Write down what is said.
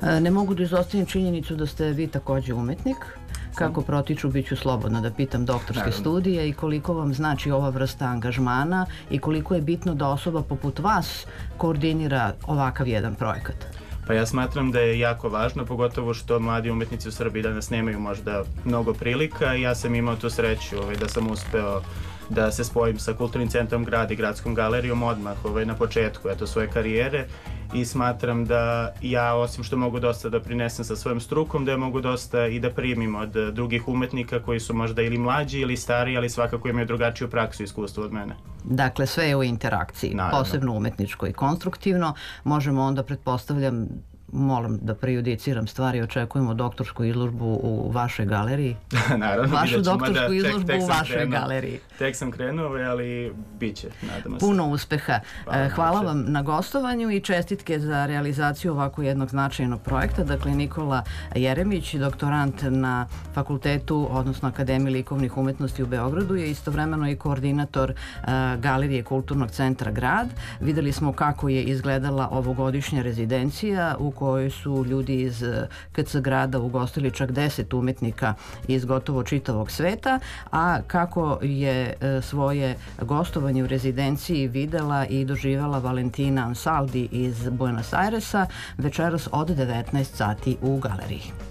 Ne mogu da izostavim činjenicu da ste vi takođe umetnik. Kako protiču, bit ću slobodna da pitam, doktorske studije i koliko vam znači ova vrsta angažmana i koliko je bitno da osoba poput vas koordinira ovakav jedan projekat? Pa ja smatram da je jako važno, pogotovo što mladi umetnici u Srbiji danas nemaju možda mnogo prilika i ja sam imao tu sreću da sam uspeo da se spojim sa Kulturnim centrom grada i Gradskom galerijom odmah na početku svoje karijere i smatram da ja, osim što mogu dosta da prinesem sa svojom strukom, da ja mogu dosta i da primim od drugih umetnika koji su možda ili mlađi ili stariji, ali svakako imaju drugačiju praksu i iskustvo od mene. Dakle, sve je u interakciji, posebno umetničko i konstruktivno. Možemo onda, pretpostavljam, molim da prejudiciram stvari, očekujemo doktorsku izložbu u vašoj galeriji. Naravno. Vašu doktorsku izložbu u vašoj galeriji. Tek sam krenuo, ali bit će, nadamo se. Puno uspeha. Hvala vam na gostovanju i čestitke za realizaciju ovako jednog značajnog projekta. Dakle, Nikola Jeremić, doktorant na fakultetu, odnosno Akademiji likovnih umetnosti u Beogradu, je istovremeno i koordinator Galerije Kulturnog centra Grad. Videli smo kako je izgledala ovogodišnja rezidencija u kojoj su ljudi iz KC Grada ugostili čak 10 umetnika iz gotovo čitavog sveta, a kako je svoje gostovanje u rezidenciji videla i doživela Valentina Ansaldi iz Buenos Airesa večeras od 19 sati u galeriji.